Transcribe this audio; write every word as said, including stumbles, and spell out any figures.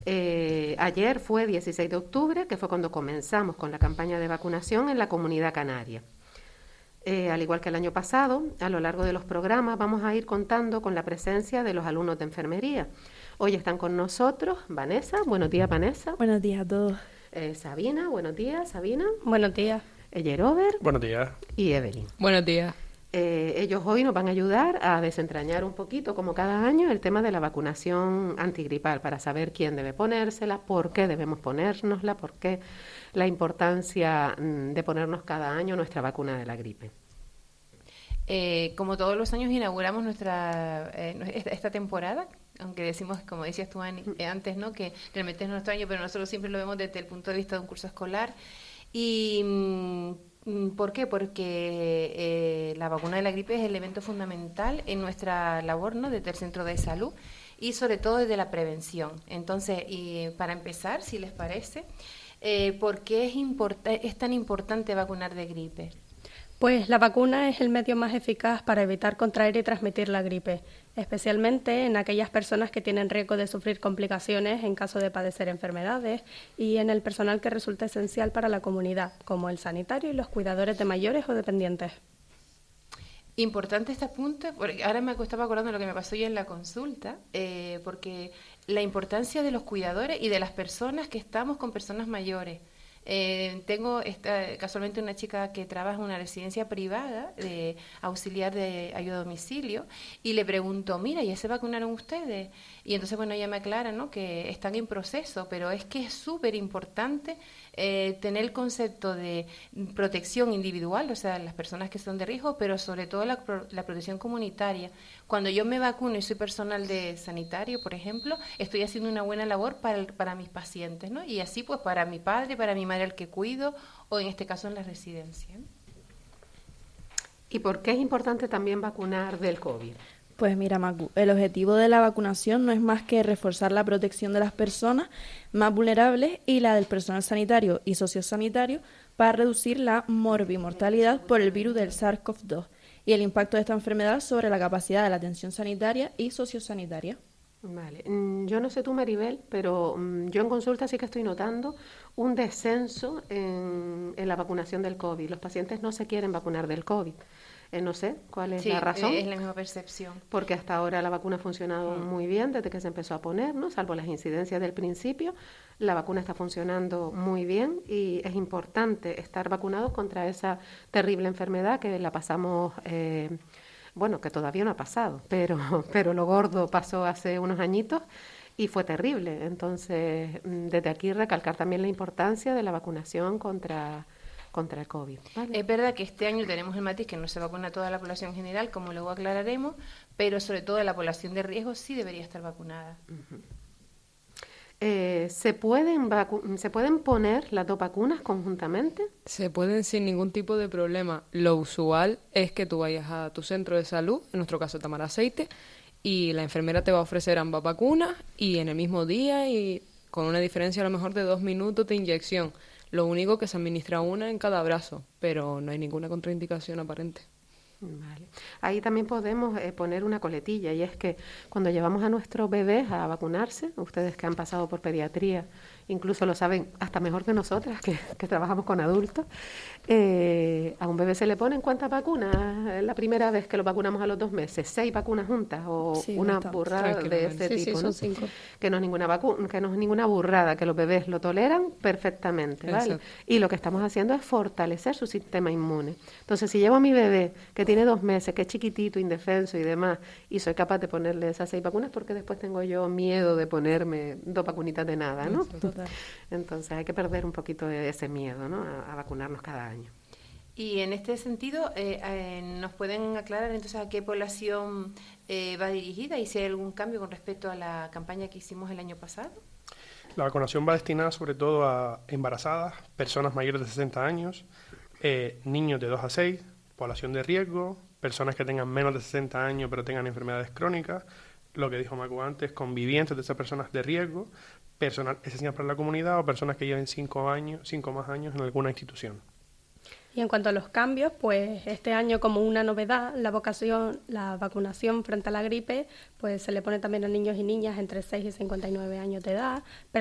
Eh, ayer fue dieciséis de octubre, que fue cuando comenzamos con la campaña de vacunación en la Comunidad Canaria. Eh, al igual que el año pasado, a lo largo de los programas vamos a ir contando con la presencia de los alumnos de enfermería. Hoy están con nosotros Vanessa. Buenos días, Vanessa. Buenos días a todos. Eh, Sabina. Buenos días, Sabina. Buenos días. Yerober. Buenos días. Y Evelyn. Buenos días. Eh, ellos hoy nos van a ayudar a desentrañar un poquito, como cada año, el tema de la vacunación antigripal, para saber quién debe ponérsela, por qué debemos ponérnosla, por qué la importancia mm, de ponernos cada año nuestra vacuna de la gripe. Eh, como todos los años inauguramos nuestra eh, esta, esta temporada, aunque decimos, como decías tú Ani, eh, antes, ¿no?, que realmente es nuestro año, pero nosotros siempre lo vemos desde el punto de vista de un curso escolar. Y mm, ¿por qué? Porque eh, la vacuna de la gripe es el elemento fundamental en nuestra labor, ¿no?, desde el centro de salud y sobre todo desde la prevención. Entonces, y para empezar, si les parece, eh, ¿por qué es, import- es tan importante vacunar de gripe? Pues la vacuna es el medio más eficaz para evitar contraer y transmitir la gripe, especialmente en aquellas personas que tienen riesgo de sufrir complicaciones en caso de padecer enfermedades y en el personal que resulta esencial para la comunidad, como el sanitario y los cuidadores de mayores o dependientes. Importante este punto, porque ahora me estaba acordando de lo que me pasó ya en la consulta, eh, porque la importancia de los cuidadores y de las personas que estamos con personas mayores. Eh, tengo esta, casualmente una chica que trabaja en una residencia privada de auxiliar de ayuda a domicilio y le pregunto, mira, ¿ya se vacunaron ustedes? Y entonces, bueno, ella me aclara, ¿no?, que están en proceso, pero es que es súper importante eh, tener el concepto de protección individual, o sea, las personas que son de riesgo, pero sobre todo la, la protección comunitaria. Cuando yo me vacuno y soy personal de sanitario, por ejemplo, estoy haciendo una buena labor para, el, para mis pacientes, ¿no? Y así, pues, para mi padre, para mi madre al que cuido, o en este caso en la residencia. ¿Y por qué es importante también vacunar del COVID? Pues mira, Macu, el objetivo de la vacunación no es más que reforzar la protección de las personas más vulnerables y la del personal sanitario y sociosanitario para reducir la morbimortalidad por el virus del SARS-CoV dos y el impacto de esta enfermedad sobre la capacidad de la atención sanitaria y sociosanitaria. Vale, yo no sé tú, Maribel, pero yo en consulta sí que estoy notando un descenso en, en la vacunación del COVID. Los pacientes no se quieren vacunar del COVID. Eh, no sé cuál es sí, la razón. Es la misma percepción. Porque hasta ahora la vacuna ha funcionado mm. muy bien desde que se empezó a poner, ¿no? Salvo las incidencias del principio. La vacuna está funcionando muy bien y es importante estar vacunados contra esa terrible enfermedad que la pasamos... Eh, bueno, que todavía no ha pasado, pero, pero lo gordo pasó hace unos añitos y fue terrible. Entonces, desde aquí recalcar también la importancia de la vacunación contra, contra el COVID. ¿Vale? Es verdad que este año tenemos el matiz que no se vacuna toda la población general, como luego aclararemos, pero sobre todo la población de riesgo sí debería estar vacunada. Uh-huh. Eh, ¿se pueden vacu- ¿Se pueden poner las dos vacunas conjuntamente? Se pueden sin ningún tipo de problema. Lo usual es que tú vayas a tu centro de salud, en nuestro caso Tamaraceite, y la enfermera te va a ofrecer ambas vacunas y en el mismo día y con una diferencia a lo mejor de dos minutos de inyección. Lo único que se administra una en cada brazo, pero no hay ninguna contraindicación aparente. Vale. Ahí también podemos eh, poner una coletilla, y es que cuando llevamos a nuestros bebés a vacunarse, ustedes que han pasado por pediatría, incluso lo saben hasta mejor que nosotras, que, que trabajamos con adultos, eh, a un bebé se le ponen ¿cuántas vacunas? La primera vez que lo vacunamos a los dos meses, seis vacunas juntas o sí, una bastante. burrada de ese sí, tipo, sí, ¿no? son cinco. Que no es ninguna vacu- que no es ninguna burrada, que los bebés lo toleran perfectamente, ¿vale? Exacto. Y lo que estamos haciendo es fortalecer su sistema inmune. Entonces, si llevo a mi bebé que tiene dos meses, que es chiquitito, indefenso y demás, y soy capaz de ponerle esas seis vacunas, porque después tengo yo miedo de ponerme dos vacunitas de nada, ¿no? Total. Entonces hay que perder un poquito de ese miedo, ¿no?, a, a vacunarnos cada año. Y en este sentido, eh, eh, ¿nos pueden aclarar entonces a qué población eh, va dirigida y si hay algún cambio con respecto a la campaña que hicimos el año pasado? La vacunación va destinada sobre todo a embarazadas, personas mayores de sesenta años, eh, niños de dos a seis, población de riesgo, personas que tengan menos de sesenta años pero tengan enfermedades crónicas, lo que dijo Macu antes, convivientes de esas personas de riesgo, personal esencial para la comunidad o personas que lleven cinco años, cinco más años en alguna institución. Y en cuanto a los cambios, pues este año como una novedad, la, vocación, la vacunación frente a la gripe, pues se le pone también a niños y niñas entre seis y cincuenta y nueve años de edad,